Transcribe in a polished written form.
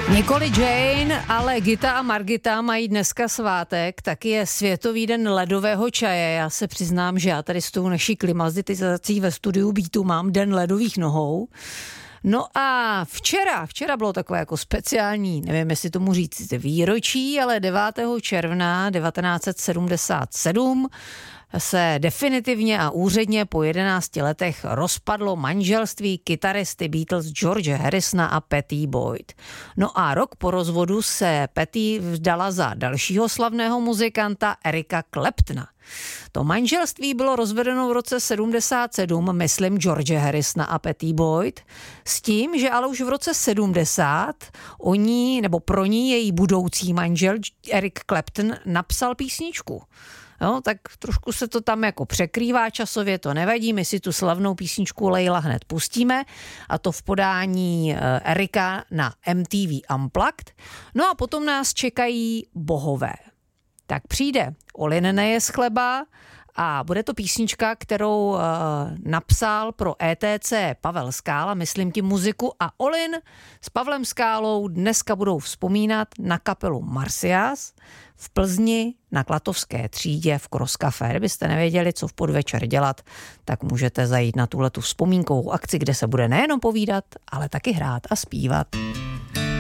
Nikoli Jane, ale Gita a Margita mají dneska svátek, taky je Světový den ledového čaje. Já se přiznám, že já tady s tou naší klimatizací ve studiu Beatu mám den ledových nohou. No a včera bylo takové jako speciální, nevím, jestli tomu říct výročí, ale 9. června 1977 se definitivně a úředně po 11 letech rozpadlo manželství kytaristy Beatles George Harrisona a Pattie Boyd. No a rok po rozvodu se Pattie vdala za dalšího slavného muzikanta Erika Claptona. To manželství bylo rozvedeno v roce 77, myslím, George Harrisona a Pattie Boyd, s tím, že ale už v roce 70 pro ní její budoucí manžel Eric Clapton napsal písničku. No, tak trošku se to tam jako překrývá časově, to nevadí, my si tu slavnou písničku Leila hned pustíme, a to v podání Erika na MTV Unplugged. No a potom nás čekají bohové. Tak přijde Olin neje z chleba a bude to písnička, kterou napsal pro ETC Pavel Skála, myslím tím muziku, a Olin s Pavlem Skálou dneska budou vzpomínat na kapelu Marsyas v Plzni na Klatovské třídě v Cross Café. Kdybyste nevěděli, co v podvečer dělat, tak můžete zajít na tuhletu vzpomínkovou akci, kde se bude nejenom povídat, ale taky hrát a zpívat.